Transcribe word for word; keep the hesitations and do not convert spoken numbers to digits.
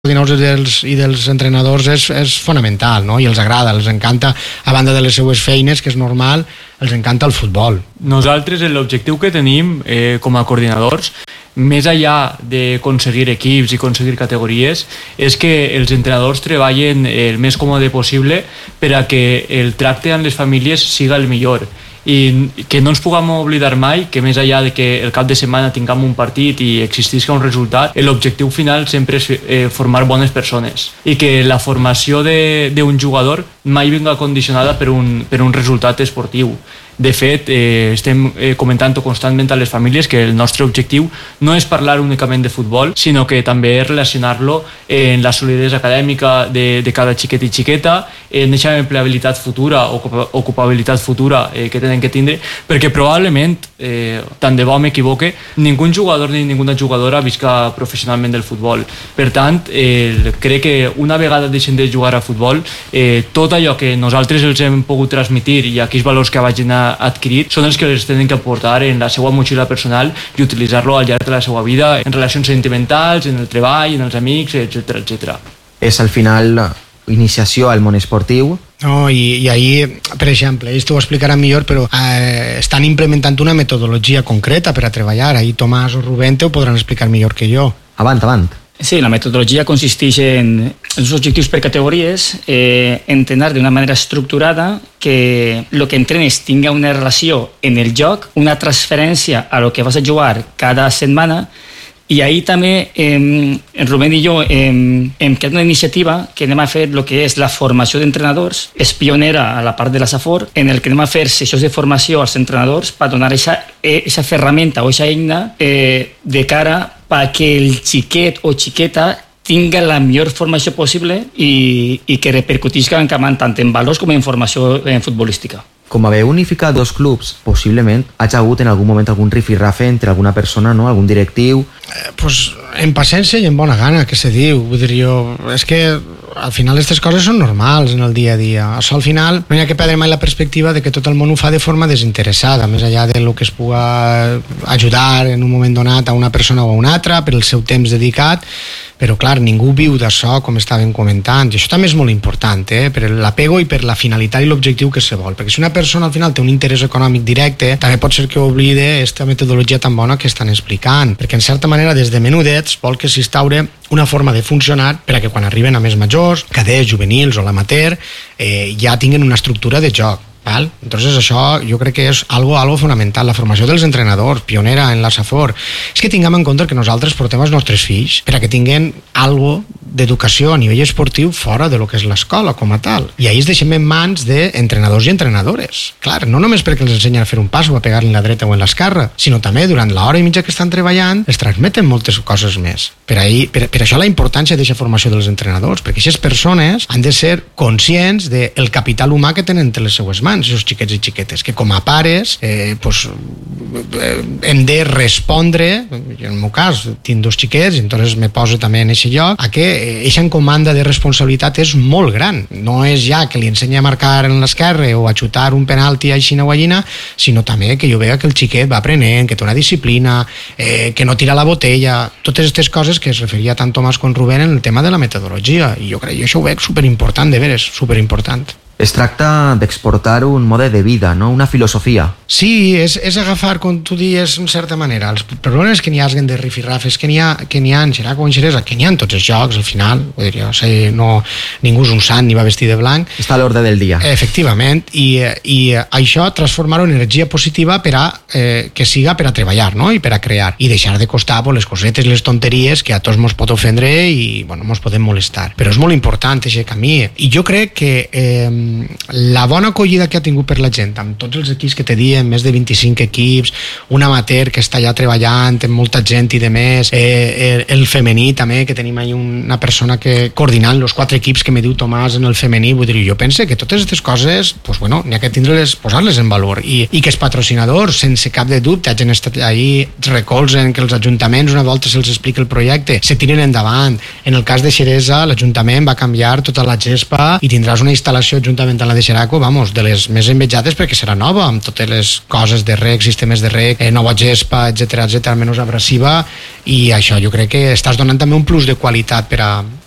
coordinadors i dels, i dels entrenadors és, és fonamental, no? I els agrada, els encanta, a banda de les seues feines, que és normal, els encanta el futbol. Nosaltres, l'objectiu que tenim eh, com a coordinadors, més enllà d'aconseguir equips i aconseguir categories, és que els entrenadors treballen el més còmode possible per a que el tracte amb les famílies siga el millor. I que no ens puguem oblidar mai que més enllà de que el cap de setmana tinguem un partit i existisca un resultat, l'objectiu final sempre és eh, formar bones persones i que la formació d'un jugador mai venga condicionada per un, per un resultat esportiu. De fet, eh, estem eh, comentant constantment a les famílies que el nostre objectiu no és parlar únicament de futbol, sinó que també és relacionar-lo en la solidesa acadèmica de, de cada xiquet i xiqueta, en aquesta empleabilitat futura o ocupabilitat futura eh, que tenen que tindre, perquè probablement, eh, tant de bo m'equivoque, ningú jugador ni ninguna jugadora visca professionalment del futbol. Per tant, eh, crec que una vegada deixen de jugar a futbol, eh, tot allò que nosaltres els hem pogut transmitir i aquells valors que vagin a adquirit són els que els tenen que aportar en la seva motxilla personal i utilitzar-lo al llarg de la seva vida en relacions sentimentals, en el treball, en els amics, etcètera, etcètera. És al final iniciació al món esportiu. No, i, i ahir, per exemple, ells t'ho explicaran millor, però eh, estan implementant una metodologia concreta per a treballar. Ahir Tomàs o Rubén t'ho podran explicar millor que jo. Avant, avant. Sí, la metodologia consisteix en els objectius per categories, eh, entrenar d'una manera estructurada, que el que entrenes tinga una relació en el joc, una transferència a lo que vas a jugar cada setmana, i ahir també eh, en Rubén i jo hem, hem creat una iniciativa que anem a fer el que és la formació d'entrenadors. És pionera a la part de la SAFOR, en el que anem a fer sessions de formació als entrenadors per donar aquesta ferramenta o aquesta eina eh, de cara perquè el xiquet o xiqueta tinga la millor formació possible i, i que repercutisca tant en valors com en formació en futbolística. Com haver unificat dos clubs, possiblement hagi hagut en algun moment algun rifirrafe entre alguna persona, no? Algun directiu? Eh, pues, en paciència i en bona gana, que se diu. Vull dir jo, és que al final aquestes coses són normals en el dia a dia. Això al final no hi ha que perdre mai la perspectiva de que tot el món ho fa de forma desinteressada, més enllà de lo que es puga ajudar en un moment donat a una persona o a una altra per el seu temps dedicat, però clar, ningú viu d'això, com estàvem comentant, i això també és molt important, eh? Per l'apego i per la finalitat i l'objectiu que se vol, perquè si una persona al final té un interès econòmic directe, també pot ser que oblide aquesta metodologia tan bona que estan explicant, perquè en certa manera des de menudets vol que s'instaure una forma de funcionar per a que quan arriben a més majors, cadets, juvenils o l'amateur, eh, ja tinguin una estructura de joc. Val? Entonces això jo crec que és algo, algo fonamental, la formació dels entrenadors, pionera en la SAFOR. És que tinguem en compte que nosaltres portem els nostres fills per a que tinguin algo d'educació a nivell esportiu fora de lo que és l'escola com a tal. I ahir es deixem en mans d'entrenadors i entrenadores. Clar, no només perquè els ensenyen a fer un pas o a pegar-li en la dreta o en l'esquerra, sinó també durant l'hora i mitja que estan treballant els transmeten moltes coses més. Per, ahir, per, per això la importància d'aquesta formació dels entrenadors, perquè aquestes persones han de ser conscients del capital humà que tenen entre les seues mans, els xiquets i xiquetes, que com a pares eh, pues, eh, hem de respondre, en el meu cas tinc dos xiquets, entonces me poso també en aquest lloc, a que aquesta encomanda de responsabilitat és molt gran. No és ja que li ensenyi a marcar en l'esquerra o a xutar un penalti així o allina, sinó també que jo vega que el xiquet va aprenent, que té una disciplina, eh, que no tira la botella, totes aquestes coses que es referia tant Tomàs com Rubén en el tema de la metodologia, i jo crec que això ho veig superimportant, de veres, superimportant. Es tracta d'exportar un mode de vida, no? Una filosofia. Sí, és, és agafar, com tu dius, en certa manera. Els problemes que n'hi hagin de rifirrafes, que n'hi ha, que n'hi ha en Xeraco o en Xeresa, que n'hi ha en tots els jocs, al final, vull dir, jo sé, no, ningú és un sant ni va vestir de blanc. Està a l'ordre del dia. Efectivament, i, i això transformar-ho en energia positiva per a, eh, que siga per a treballar, no? I per a crear. I deixar de costar pues, les cosetes, les tonteries que a tots mos pot ofendre i, bueno, mos podem molestar. Però és molt important aquest camí. I jo crec que eh, la bona acollida que ha tingut per la gent, amb tots els equips que te diem, més de vint-i-cinc equips, un amateur que està ja treballant, amb molta gent i de més, eh, el femení també, que tenim ahí una persona que coordinant els quatre equips que me diu Tomàs en el femení, vull dir, jo pense que totes aquestes coses, pues bueno, n'hi ha que tindre-les, posar-les en valor, i, i que els patrocinadors, sense cap de dubte, hagin estat ahí, recolzen, que els ajuntaments una volta se'ls explica el projecte, se tiren endavant. En el cas de Xeresa, l'Ajuntament va canviar tota la gespa i tindràs una instal·lació juntament amb la de Xeraco, vamos, de les més envejades perquè serà nova, amb totes les coses de rec, sistemes de rec, eh, nova gespa, etcètera, etcètera, menys abrasiva, i això jo crec que estàs donant també un plus de qualitat per a,